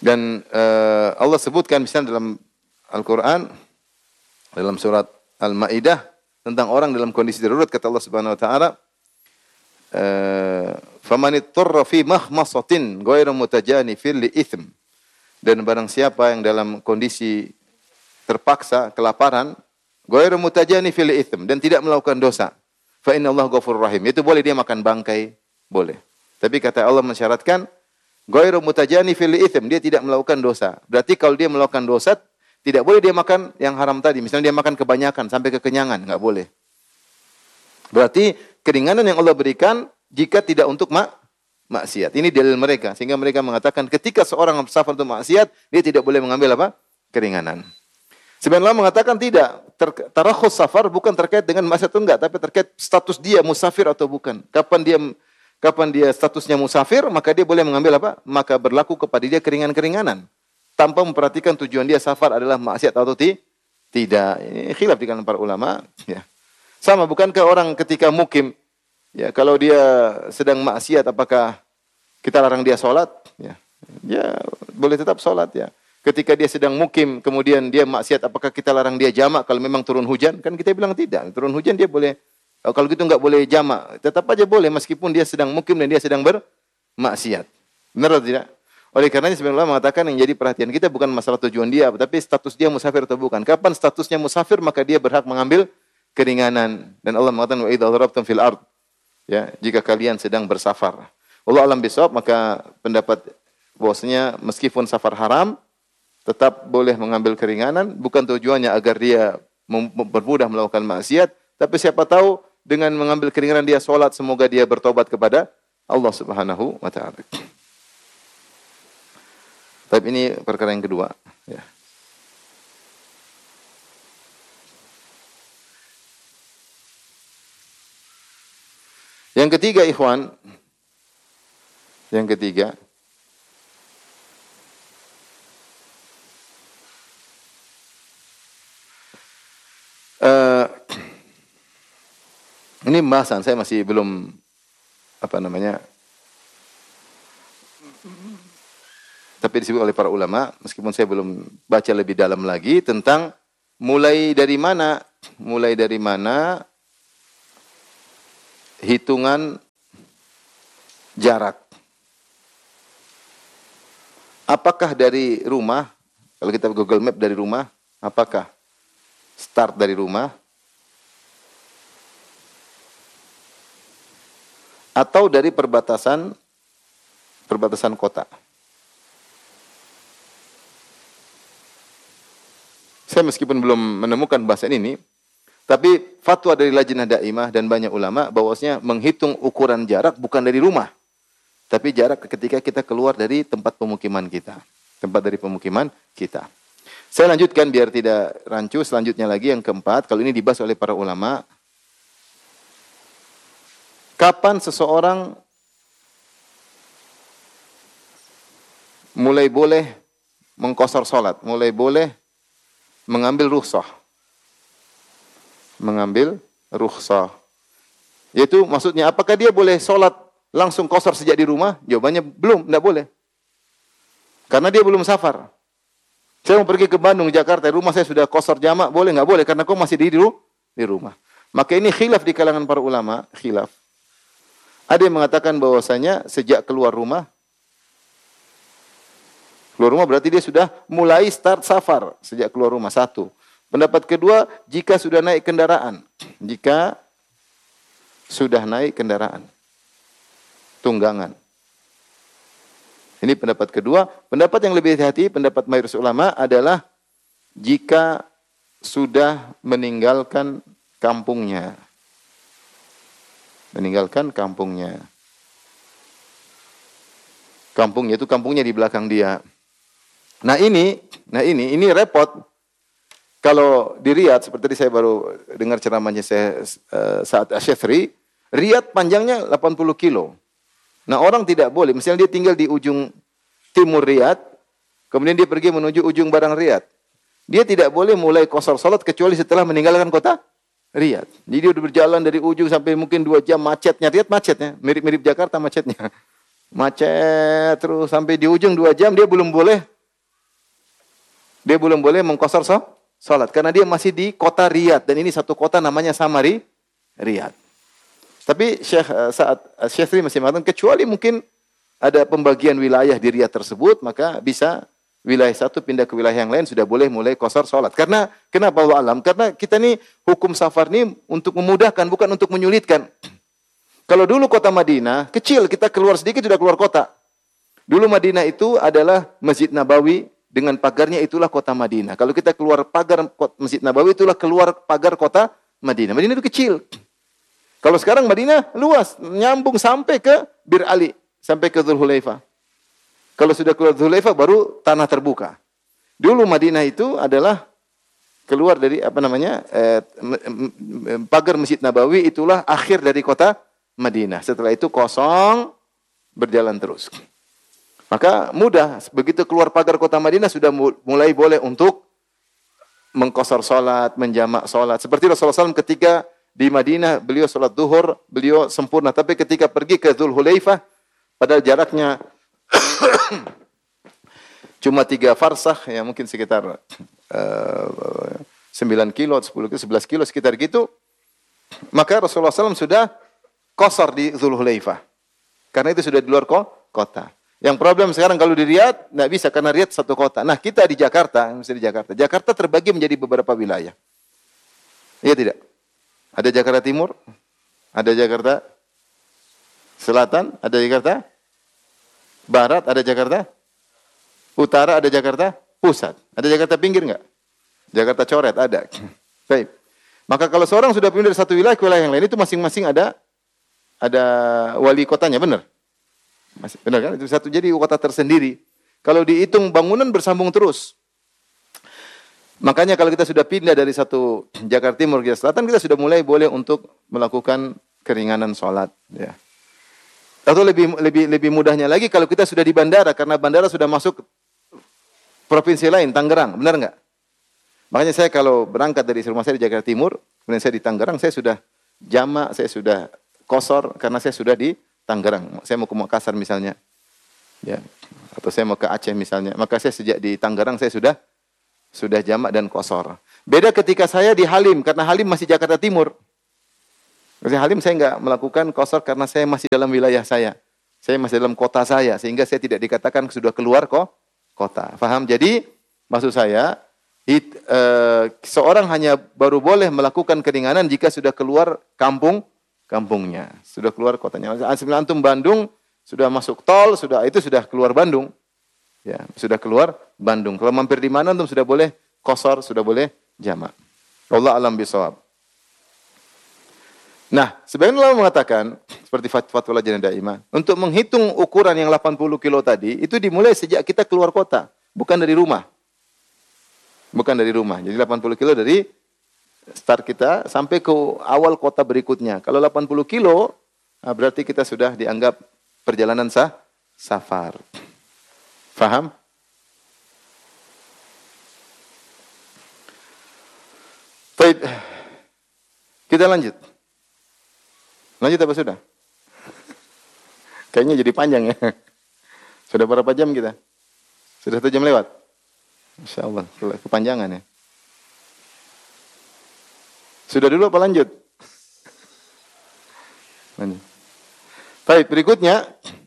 Dan Allah sebutkan misalnya dalam Al-Quran, dalam surat Al-Ma'idah, tentang orang dalam kondisi darurat, kata Allah Subhanahu wa taala, "Faman ittara fi mahmasatin ghairu mutajanifin li itsm." Dan barang siapa yang dalam kondisi terpaksa kelaparan, ghairu mutajanifin li itsm, dan tidak melakukan dosa, fa innallaha ghafurur rahim. Itu boleh dia makan bangkai, boleh. Tapi kata Allah mensyaratkan ghairu mutajanifin li itsm, dia tidak melakukan dosa. Berarti kalau dia melakukan dosa, tidak boleh dia makan yang haram tadi. Misalnya dia makan kebanyakan sampai kekenyangan, enggak boleh. Berarti keringanan yang Allah berikan jika tidak untuk maksiat. Ini dalil mereka, sehingga mereka mengatakan ketika seorang bersafar untuk maksiat, dia tidak boleh mengambil apa? Keringanan. Sebenarnya Allah mengatakan tidak. Tarakhus safar bukan terkait dengan maksiat atau enggak, tapi terkait status dia musafir atau bukan. Kapan dia statusnya musafir, maka dia boleh mengambil apa? Maka berlaku kepada dia keringan-keringanan, tanpa memperhatikan tujuan dia safar adalah maksiat atau tidak. Ini khilaf di kalangan para ulama. Ya. Sama, bukankah orang ketika mukim, ya, kalau dia sedang maksiat, apakah kita larang dia sholat? Ya, dia boleh tetap sholat. Ya. Ketika dia sedang mukim, kemudian dia maksiat, apakah kita larang dia jamak kalau memang turun hujan? Kan kita bilang tidak. Turun hujan dia boleh. Kalau gitu nggak boleh jamak. Tetap aja boleh meskipun dia sedang mukim dan dia sedang bermaksiat. Benar atau tidak? Oleh karenanya sebenarnya Allah mengatakan yang jadi perhatian kita bukan masalah tujuan dia, tapi status dia musafir atau bukan. Kapan statusnya musafir, maka dia berhak mengambil keringanan. Dan Allah mengatakan wa idza darabtum fil ard. Ya, jika kalian sedang bersafar. Allah alam bisawab, maka pendapat bahwasanya meskipun safar haram tetap boleh mengambil keringanan, bukan tujuannya agar dia bermudah melakukan maksiat, tapi siapa tahu dengan mengambil keringanan dia sholat, semoga dia bertobat kepada Allah Subhanahu wa taala. Tapi ini perkara yang kedua. Ya. Yang ketiga, ikhwan. Yang ketiga. Ini pembahasan saya masih belum tapi disebut oleh para ulama, meskipun saya belum baca lebih dalam lagi tentang mulai dari mana hitungan jarak. Apakah dari rumah, kalau kita Google Map dari rumah, apakah start dari rumah atau dari perbatasan kota? Saya meskipun belum menemukan bahasan ini, tapi fatwa dari Lajnah Daimah dan banyak ulama bahwasanya menghitung ukuran jarak bukan dari rumah, tapi jarak ketika kita keluar dari tempat pemukiman kita. Saya lanjutkan biar tidak rancu. Selanjutnya lagi yang keempat, kalau ini dibahas oleh para ulama, kapan seseorang mulai boleh mengqashar salat, mulai boleh mengambil rukhsah. Yaitu maksudnya apakah dia boleh sholat langsung qashar sejak di rumah? Jawabannya belum, tidak boleh. Karena dia belum safar. Saya mau pergi ke Bandung, Jakarta, rumah saya sudah qashar jamak, boleh nggak boleh? Karena kau masih di rumah. Maka ini khilaf di kalangan para ulama, khilaf. Ada yang mengatakan bahwasanya sejak keluar rumah berarti dia sudah mulai start safar sejak keluar rumah. Satu. Pendapat kedua, jika sudah naik kendaraan. Tunggangan. Ini pendapat kedua. Pendapat yang lebih hati-hati, pendapat mayoritas ulama adalah jika sudah meninggalkan kampungnya. Kampungnya itu kampungnya di belakang dia. Nah ini repot. Kalau di Riyadh, seperti saya baru dengar ceramahnya saya saat Asyafri, Riyadh panjangnya 80 kilo. Nah orang tidak boleh, misalnya dia tinggal di ujung timur Riyadh, kemudian dia pergi menuju ujung barang Riyadh. Dia tidak boleh mulai qashar salat kecuali setelah meninggalkan kota Riyadh. Jadi dia udah berjalan dari ujung sampai mungkin 2 jam macetnya. Riyadh macetnya, mirip-mirip Jakarta macetnya. Macet terus sampai di ujung 2 jam dia belum boleh Dia belum boleh mengqasar salat karena dia masih di kota Riyadh dan ini satu kota namanya Riyadh. Tapi Syekh Sri masih mengatakan kecuali mungkin ada pembagian wilayah di Riyadh tersebut, maka bisa wilayah satu pindah ke wilayah yang lain sudah boleh mulai qasar salat. Karena kenapa Allah alam? Karena kita ini hukum safar ini untuk memudahkan bukan untuk menyulitkan. Kalau dulu kota Madinah kecil, kita keluar sedikit sudah keluar kota. Dulu Madinah itu adalah Masjid Nabawi dengan pagarnya itulah kota Madinah. Kalau kita keluar pagar Masjid Nabawi itulah keluar pagar kota Madinah. Madinah itu kecil. Kalau sekarang Madinah luas, nyambung sampai ke Bir Ali, sampai ke Dzulhulaifah. Kalau sudah keluar Dzulhulaifah baru tanah terbuka. Dulu Madinah itu adalah keluar dari pagar Masjid Nabawi itulah akhir dari kota Madinah. Setelah itu kosong, berjalan terus. Maka mudah, begitu keluar pagar kota Madinah sudah mulai boleh untuk mengqasar salat, menjamak salat. Seperti Rasulullah SAW ketika di Madinah beliau salat zuhur, beliau sempurna. Tapi ketika pergi ke Dzulhulaifah, padahal jaraknya cuma 3 farsakh, ya mungkin sekitar 9 kilo, 10 kilo, 11 kilo, sekitar gitu. Maka Rasulullah SAW sudah qasar di Dzulhulaifah. Karena itu sudah di luar kota. Yang problem sekarang kalau di Riyadh, tidak bisa karena Riyadh satu kota. Nah kita di Jakarta, misalnya di Jakarta. Jakarta terbagi menjadi beberapa wilayah. Iya tidak? Ada Jakarta Timur, ada Jakarta Selatan, ada Jakarta Barat, ada Jakarta Utara, ada Jakarta Pusat. Ada Jakarta Pinggir enggak? Jakarta Coret ada. Baik. Maka kalau seorang sudah pindah dari satu wilayah ke wilayah yang lain itu masing-masing ada wali kotanya, benar? Benar kan? Itu satu jadi kota tersendiri. Kalau dihitung bangunan bersambung terus. Makanya kalau kita sudah pindah dari satu Jakarta Timur ke Selatan, kita sudah mulai boleh untuk melakukan keringanan sholat. Ya. Atau lebih mudahnya lagi kalau kita sudah di bandara, karena bandara sudah masuk provinsi lain, Tangerang, benar nggak? Makanya saya kalau berangkat dari rumah saya di Jakarta Timur, kemudian saya di Tangerang, saya sudah jamak, saya sudah qasar, karena saya sudah di Tangerang. Saya mau ke Makassar misalnya, ya, atau saya mau ke Aceh misalnya, maka saya sejak di Tangerang saya sudah jamak dan qasar. Beda ketika saya di Halim, karena Halim masih Jakarta Timur. Di Halim saya enggak melakukan qasar karena saya masih dalam wilayah saya. Saya masih dalam kota saya, sehingga saya tidak dikatakan sudah keluar kota. Faham? Jadi, maksud saya, seorang hanya baru boleh melakukan keringanan jika sudah keluar kampungnya. Sudah keluar kotanya. Sebenarnya antum Bandung, sudah masuk tol, itu sudah keluar Bandung. Ya, sudah keluar Bandung. Kalau mampir di mana antum sudah boleh qasar, sudah boleh jamak. Allah alam bisawab. Nah, sebagian ulama mengatakan seperti fatwa Lajnah Daimah, untuk menghitung ukuran yang 80 kilo tadi itu dimulai sejak kita keluar kota, bukan dari rumah. Bukan dari rumah. Jadi 80 kilo dari start kita sampai ke awal kota berikutnya. Kalau 80 kilo, nah berarti kita sudah dianggap perjalanan safar. Faham? Baik. Kita lanjut. Lanjut apa sudah? Kayaknya jadi panjang ya. Sudah berapa jam kita? Sudah 1 jam lewat? Insya Allah, kepanjangan ya. Sudah dulu apa lanjut? Lanjut. Baik, berikutnya.